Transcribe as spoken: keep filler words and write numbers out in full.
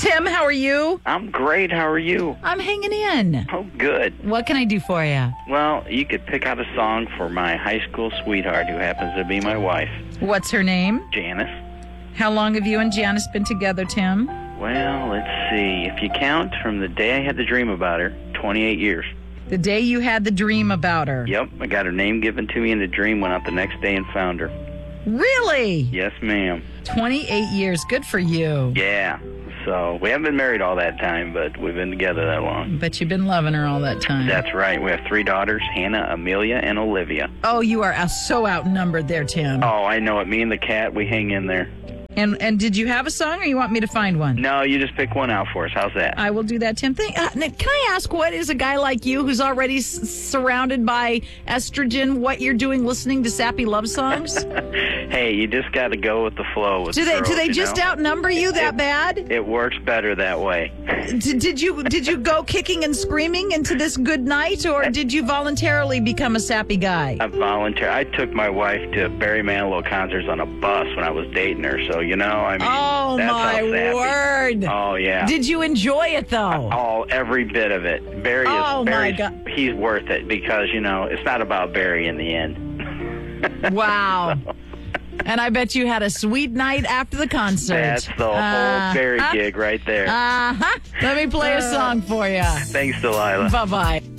Tim, how are you? I'm great. How are you? I'm hanging in. Oh, good. What can I do for you? Well, you could pick out a song for my high school sweetheart who happens to be my wife, What's her name? Janice. How long have you and Janice been together, Tim? Well, let's see. If you count from the day I had the dream about her, twenty-eight years. The day you had the dream about her. Yep, I got her name given to me in a dream, went out the next day and found her. Really? Yes, ma'am. twenty-eight years. Good for you. Yeah. So we haven't been married all that time, but we've been together that long. But you've been loving her all that time. That's right. We have three daughters, Hannah, Amelia, and Olivia. Oh, you are uh, so outnumbered there, Tim. Oh, I know it. Me and the cat, we hang in there. And and did you have a song, or you want me to find one? No, you just pick one out for us. How's that? I will do that, Tim. Think, uh, can I ask, what is a guy like you who's already s- surrounded by estrogen, what you're doing listening to sappy love songs? Hey, you just got to go with the flow. With do they girls, do they you just know? outnumber you that It- bad? It works better that way. Did, did you did you go kicking and screaming into this good night, or did you voluntarily become a sappy guy? I volunteer. I took my wife to Barry Manilow concerts on a bus when I was dating her. So you know, I mean, Oh, that's my how sappy. word. Oh yeah. Did you enjoy it, though? Oh, every bit of it. Barry is Oh, my Barry's, God. He's worth it because you know it's not about Barry in the end. Wow. And I bet you had a sweet night after the concert. That's the whole Uh, Barry uh, gig right there. Uh-huh. Let me play a song for you. Thanks, Delilah. Bye-bye.